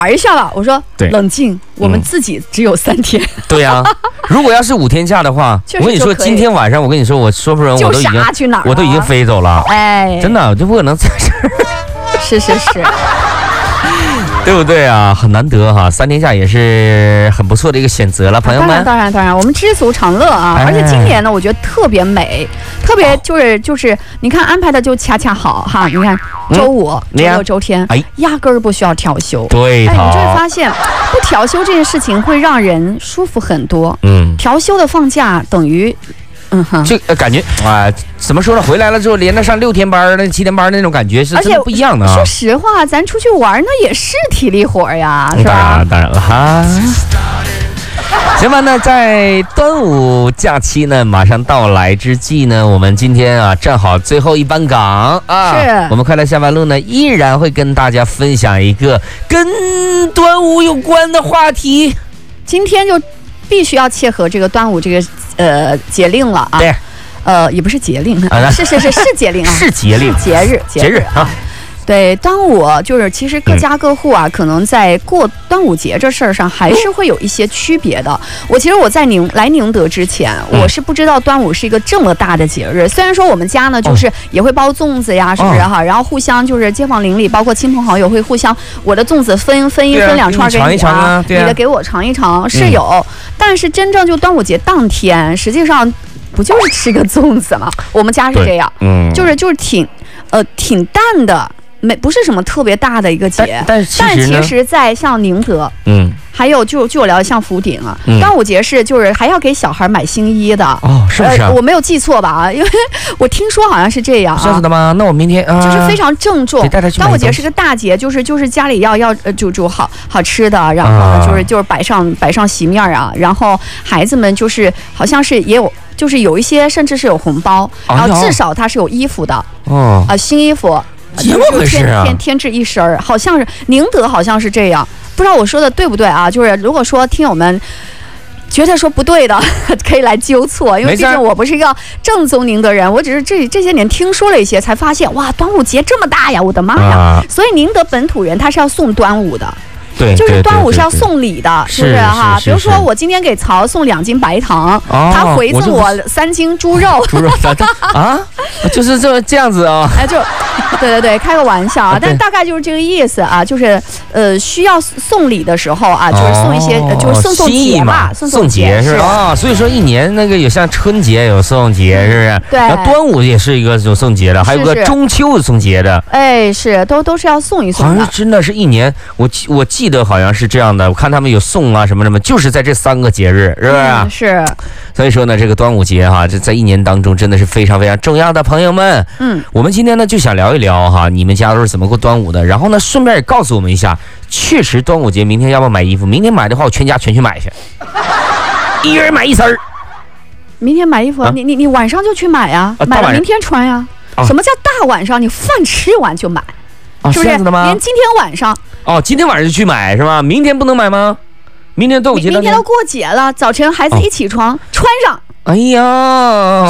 玩一下吧。我说对冷静，我们自己只有3天。 对呀、如果要是5天假的话， 确实我跟你说， 就可以今天晚上我跟你说，我说不准就啥去哪儿啊？ 我都已经飞走了， 哎， 真的，我就不可能在这儿， 是是是， 对不对啊？很难得哈，3天假也是很不错的一个选择了，朋友们。 当然，我们知足常乐啊！ 哎而且今年呢，我觉得特别美，特别就是，你看安排的就恰恰好哈。你看周5、周6、周天， 哎， 压根儿不需要调休。 对头。 哎，你就会发现，不调休这件事情会让人舒服很多。调休的放假等于。 这感觉啊，怎么说呢？回来了之后连着上6天班、那7天班那种感觉是真的不一样的啊。 说实话，咱出去玩那也是体力活呀，是吧？ 当然了哈。行吧，那在端午假期呢马上到来之际呢，我们今天啊正好最后一班岗啊， 是我们快乐下班路呢依然会跟大家分享一个跟端午有关的话题。 今天就必须要切合这个端午这个节令了啊。 对。 也不是节令， 啊是节令啊， 是节令， 节日啊。对，端午就是其实各家各户啊，可能在过端午节这事儿上还是会有一些区别的。我在来宁德之前，我是不知道端午是一个这么大的节日。虽然说我们家呢，就是也会包粽子呀，是不是哈？然后互相就是街坊邻里，包括亲朋好友会互相，我的粽子分2串给你啊，你的给我尝一尝，是有。但是真正就端午节当天，实际上不就是吃个粽子吗？我们家是这样，就是挺淡的。不是什么特别大的一个节， 但其实在像宁德，还有据我了解，像福鼎啊，端午节就是还要给小孩买新衣的哦，是不是？ 我没有记错吧？因为我听说好像是这样啊。 这样子的吗？那我明天就是非常郑重。端午节是个大节，就是家里要煮好吃的，然后呢就是摆上席面啊，然后孩子们就是好像是也有，就是有一些甚至是有红包，然后至少他是有衣服的哦新衣服。 怎么回事啊？ 添置一身，好像是宁德，好像是这样，不知道我说的对不对啊？就是如果说听友们觉得说不对的，可以来纠错，因为毕竟我不是一个正宗宁德人，我只是这些年听说了一些，才发现哇，端午节这么大呀，我的妈呀！所以宁德本土人他是要送端午的。 对， 就是端午是要送礼的，是不是哈？比如说我今天给曹送2斤白糖，他回赠我3斤猪肉。 猪肉啊，就是这样子啊。 哎，对，开个玩笑啊，但大概就是这个意思啊，就是需要送礼的时候啊，就是送一些，就是送节嘛，送节是吧？所以说一年那个有像春节有送节，是不是？ 对。 然后端午也是一个有送节的，还有个中秋送节的。 哎，是都是要送一送的。 好像真的是一年，我记得好像是这样的，我看他们有送啊什么，就是在这3个节日，是不是？ 是。 所以说呢，这个端午节哈，这在一年当中真的是非常非常重要的，朋友们。我们今天呢就想聊一聊哈，你们家都是怎么过端午的？然后呢，顺便也告诉我们一下，确实端午节明天要不要买衣服？明天买的话，我全家全去买去，一人买1身。 明天买衣服，你晚上就去买呀，买了明天穿呀。什么叫大晚上？你饭吃完就买，是不是？连今天晚上。 今天晚上就去买是吧？明天不能买吗？明天端午节， 明天都过节了，早晨孩子一起床穿上。 哎呀。